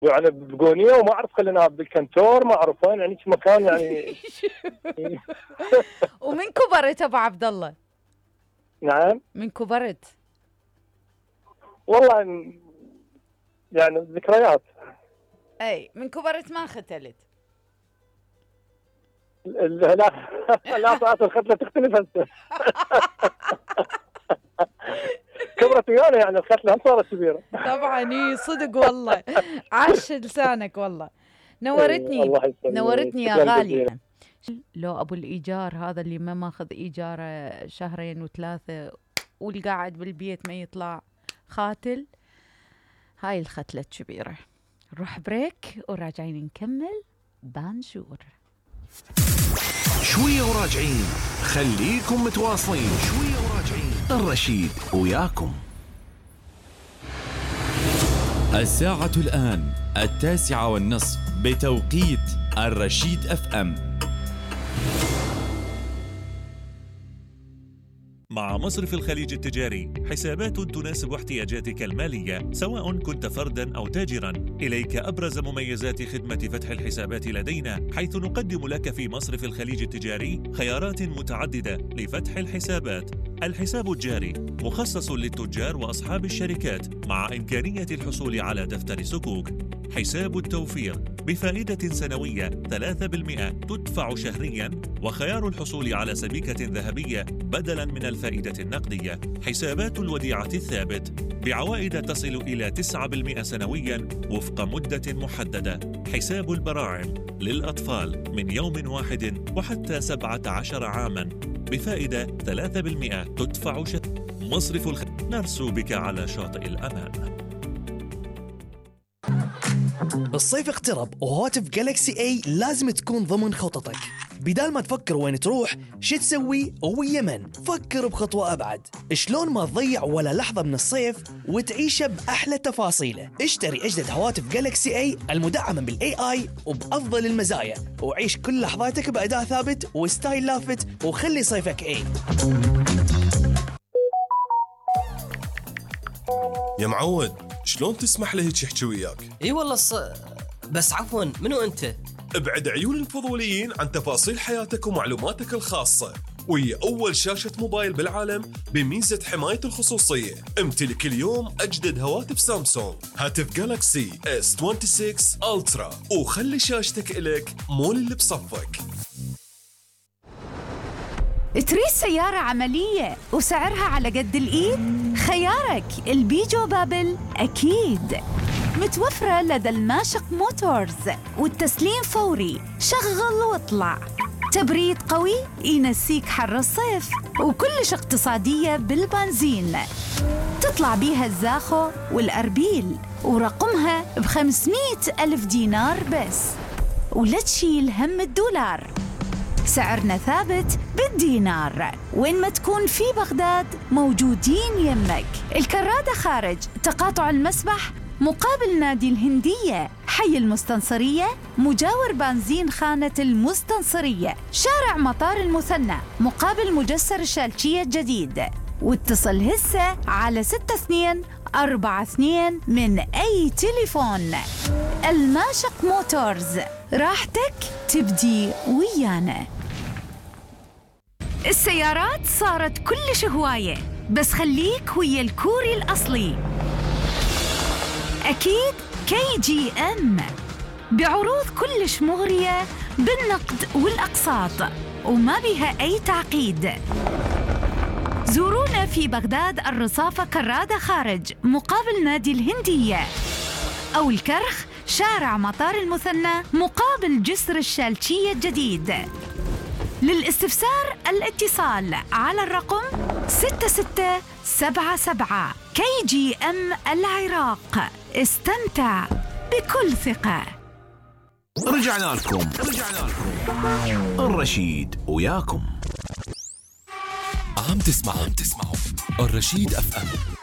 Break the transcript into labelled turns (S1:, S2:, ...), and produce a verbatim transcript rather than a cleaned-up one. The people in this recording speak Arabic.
S1: يعني بقونية وما أعرف خليناها بالكنتور ما أعرف وين يعني مكان يعني.
S2: ومن كبرت أبو عبد الله؟
S1: نعم
S2: من كبرت؟
S1: والله يعني ذكريات.
S2: أي من كبرت ما ختلت؟
S1: لا لا ساعات الختلة تختلف هسه. كبرت ويانا يعني الختلة هم صارت كبيرة.
S2: طبعا اي صدق والله. عاش لسانك والله. نورتني نورتني يا غالي. لو ابو الايجار هذا اللي ما ماخذ ايجاره شهرين وثلاثه والقاعد بالبيت ما يطلع خاتل، هاي الختلة كبيرة. نروح بريك وراجعين نكمل بانجور.
S3: شوية وراجعين، خليكم متواصلين. شوية وراجعين، الرشيد وياكم.
S4: الساعة الآن التاسعة والنصف بتوقيت الرشيد اف ام.
S5: مع مصرف الخليج التجاري حسابات تناسب احتياجاتك المالية سواء كنت فرداً أو تاجراً. إليك أبرز مميزات خدمة فتح الحسابات لدينا، حيث نقدم لك في مصرف الخليج التجاري خيارات متعددة لفتح الحسابات. الحساب الجاري مخصص للتجار وأصحاب الشركات مع إمكانية الحصول على دفتر صكوك. حساب التوفير بفائدة سنوية ثلاثة بالمئة تدفع شهرياً، وخيار الحصول على سبيكة ذهبية بدلاً من الفائدة النقدية. حسابات الوديعة الثابت بعوائد تصل إلى تسعة بالمئة سنوياً وفق مدة محددة. حساب البراعم للأطفال من يوم واحد وحتى سبعة عشر عاماً بفائدة ثلاثة بالمئة تدفع شهرياً. مصرف الخ... نرسو بك على شاطئ الأمان.
S6: الصيف اقترب وهواتف جالكسي اي لازم تكون ضمن خططك. بدال ما تفكر وين تروح شو تسوي ويمن، فكر بخطوة أبعد. شلون ما تضيع ولا لحظة من الصيف وتعيشه بأحلى تفاصيله. اشتري أجدد هواتف جالكسي اي المدعمة بالاي اي وبأفضل المزايا، وعيش كل لحظاتك بأداء ثابت وستايل لافت، وخلي صيفك اي.
S7: يا معود، شلون تسمح له هيك يحكي وياك؟
S8: اي والله الص... بس عفوا منو انت؟
S7: ابعد عيون الفضوليين عن تفاصيل حياتك ومعلوماتك الخاصة، وهي أول شاشة موبايل بالعالم بميزة حماية الخصوصية. امتلك اليوم أجدد هواتف سامسونج، هاتف جالكسي اس ستة وعشرين ألترا، وخلي شاشتك إلك مول اللي بصفك.
S2: تريد سيارة عملية وسعرها على قد الإيد؟ خيارك البيجو بابل أكيد. متوفرة لدى الماشق موتورز، والتسليم فوري، شغل واطلع. تبريد قوي ينسيك حر الصيف، وكلش اقتصادية بالبنزين. تطلع بيها الزاخو والأربيل، ورقمها بخمسمائة ألف دينار بس، ولا تشيل هم الدولار. سعرنا ثابت بالدينار، وين ما تكون في بغداد موجودين يمك. الكرادة خارج تقاطع المسبح مقابل نادي الهندية، حي المستنصرية مجاور بنزين خانة المستنصرية، شارع مطار المثنى مقابل مجسر الشالشية الجديد. واتصل هسه على ستة اثنين أربعة اثنين من أي تليفون. الماشق موتورز، راحتك تبدي ويانا. السيارات صارت كلش هواية، بس خليك ويا الكوري الأصلي. أكيد كي جي أم بعروض كلش مغرية بالنقد والأقساط، وما بها أي تعقيد. زورونا في بغداد الرصافة كرادة خارج مقابل نادي الهندية، أو الكرخ شارع مطار المثنى مقابل جسر الشالشية الجديد. للاستفسار الاتصال على الرقم ستة ستة سبعة سبعة. كي جي أم العراق، استمتع بكل ثقة.
S3: رجعنا لكم رجعنا لكم الرشيد وياكم.
S4: عم تسمعوا عم تسمعوا الرشيد اف ام.